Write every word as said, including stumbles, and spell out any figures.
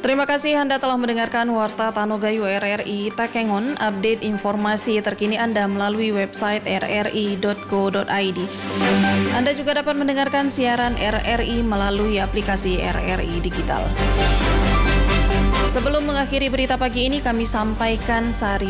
Terima kasih Anda telah mendengarkan Warta Tanogayu R R I Takengon. Update informasi terkini Anda melalui website r r i dot go dot i d. Anda juga dapat mendengarkan siaran R R I melalui aplikasi R R I Digital. Sebelum mengakhiri berita pagi ini, kami sampaikan sehari